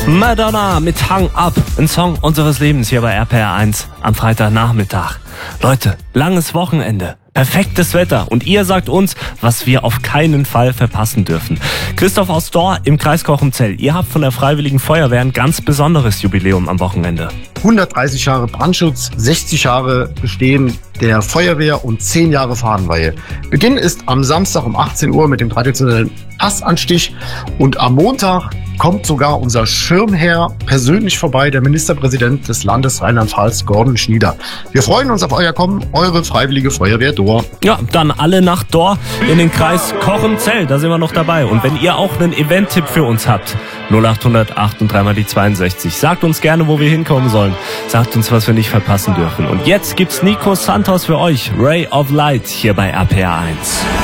Madonna mit Hang Up, ein Song unseres Lebens hier bei RPR 1 am Freitagnachmittag. Leute, langes Wochenende, perfektes Wetter und ihr sagt uns, was wir auf keinen Fall verpassen dürfen. Christoph aus Dor im Kreis Cochem-Zell, ihr habt von der Freiwilligen Feuerwehr ein ganz besonderes Jubiläum am Wochenende. 130 Jahre Brandschutz, 60 Jahre Bestehen der Feuerwehr und 10 Jahre Fahnenweihe. Beginn ist am Samstag um 18 Uhr mit dem traditionellen Assanstich und am Montag kommt sogar unser Schirmherr persönlich vorbei, der Ministerpräsident des Landes Rheinland-Pfalz, Gordon Schnieder. Wir freuen uns auf euer Kommen, eure Freiwillige Feuerwehr Dor. Ja, dann alle nach Dor in den Kreis Cochem-Zell, da sind wir noch dabei. Und wenn ihr auch einen Event-Tipp für uns habt, 0800 8 und 3 mal die 62, sagt uns gerne, wo wir hinkommen sollen. Sagt uns, was wir nicht verpassen dürfen. Und jetzt gibt's Nico Santos für euch, Ray of Light, hier bei RPR 1.